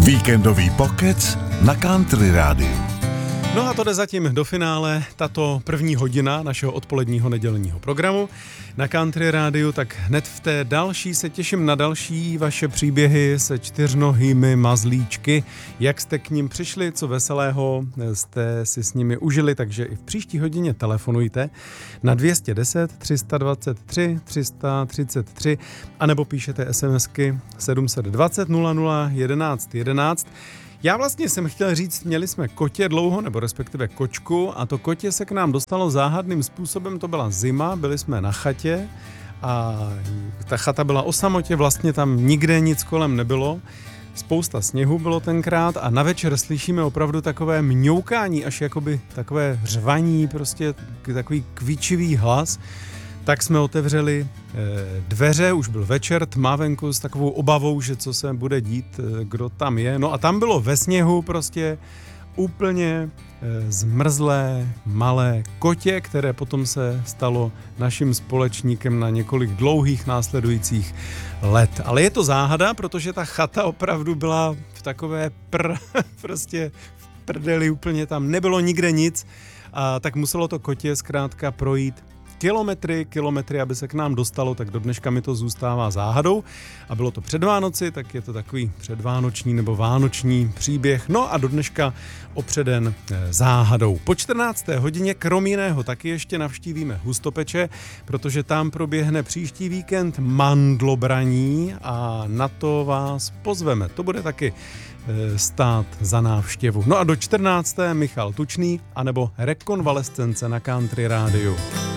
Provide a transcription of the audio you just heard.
Víkendový pokec na Country Rádiu. No a to jde zatím do finále, tato první hodina našeho odpoledního nedělního programu na Country Rádiu, tak hned v té další se těším na další vaše příběhy se čtyřnohými mazlíčky, jak jste k nim přišli, co veselého jste si s nimi užili, takže i v příští hodině telefonujte na 210 323 333 anebo píšete SMSky 720 00 11 11. Já vlastně jsem chtěl říct, měli jsme kotě dlouho, nebo respektive kočku, a to kotě se k nám dostalo záhadným způsobem, to byla zima, byli jsme na chatě a ta chata byla o samotě, vlastně tam nikde nic kolem nebylo, spousta sněhu bylo tenkrát a na večer slyšíme opravdu takové mňoukání, až jakoby takové řvaní, prostě takový kvíčivý hlas. Tak jsme otevřeli dveře, už byl večer, tma venku s takovou obavou, že co se bude dít, kdo tam je. No a tam bylo ve sněhu prostě úplně zmrzlé malé kotě, které potom se stalo naším společníkem na několik dlouhých následujících let. Ale je to záhada, protože ta chata opravdu byla v takové prostě v prdeli úplně, tam nebylo nikde nic a tak muselo to kotě zkrátka projít kilometry, aby se k nám dostalo, tak do dneška mi to zůstává záhadou. A bylo to před Vánoci, tak je to takový předvánoční nebo vánoční příběh. No a do dneška opředen záhadou. Po 14. hodině krom jiného taky ještě navštívíme Hustopeče, protože tam proběhne příští víkend mandlobraní a na to vás pozveme. To bude taky stát za návštěvu. No a do 14. Michal Tučný anebo Rekonvalescence na Country Rádiu.